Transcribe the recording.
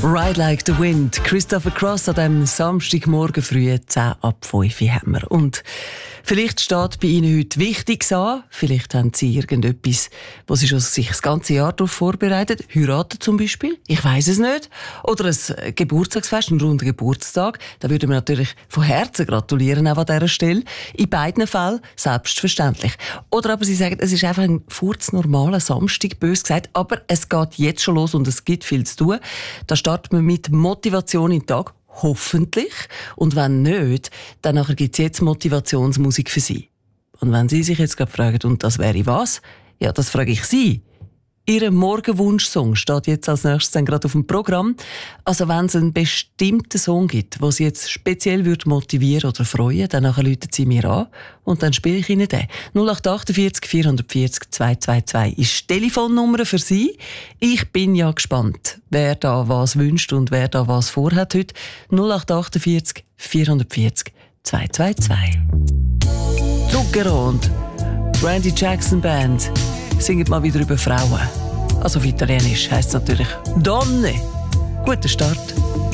Ride Like the Wind. Christopher Cross an diesem Samstagmorgen früh 10 ab 5 haben wir. Und vielleicht steht bei Ihnen heute Wichtiges an. Vielleicht haben Sie irgendetwas, wo Sie schon sich das ganze Jahr darauf vorbereitet. Heiraten zum Beispiel. Ich weiss es nicht. Oder ein Geburtstagsfest, einen runden Geburtstag. Da würden wir natürlich von Herzen gratulieren, auch an dieser Stelle. In beiden Fällen selbstverständlich. Oder aber Sie sagen, es ist einfach ein furznormaler Samstag, bös gesagt. Aber es geht jetzt schon los und es gibt viel zu tun. Da starten wir mit Motivation in den Tag. Hoffentlich. Und wenn nicht, dann gibt es jetzt Motivationsmusik für Sie. Und wenn Sie sich jetzt gerade fragen, und das wäre was? Ja, das frage ich Sie. Ihr Morgenwunsch-Song steht jetzt als nächstes dann gerade auf dem Programm. Also wenn es einen bestimmten Song gibt, der Sie jetzt speziell motivieren oder freuen, dann rufen Sie mir an und dann spiele ich Ihnen den. 0848 440 222 ist die Telefonnummer für Sie. Ich bin ja gespannt, wer da was wünscht und wer da was vorhat heute. 0848 440 222. Zucchero und Randy Jackson Band singt mal wieder über Frauen. Also auf Italienisch heisst es natürlich Donne. Guter Start.